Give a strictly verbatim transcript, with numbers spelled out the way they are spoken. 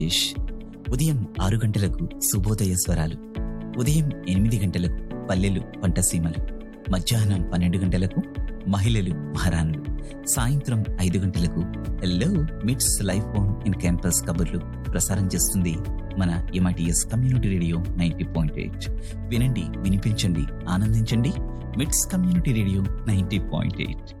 ఇష్. ఉదయం ఆరు గంటలకు శుభోదయ స్వరాలు, ఉదయం ఎనిమిది గంటలకు పల్లెలు పంటసీమలు, మధ్యాహ్నం పన్నెండు గంటలకు మహిళలు మహారాణులు, సాయంత్రం ఐదు గంటలకు హెల్లో మిట్స్ లైఫ్ ఫోన్ ఇన్ క్యాంపస్ కబుర్లు ప్రసారం చేస్తుంది మన MITS community radio ninety point eight. వినండి, వినిపించండి, ఆనందించండి. మిట్స్ community radio ninety point eight.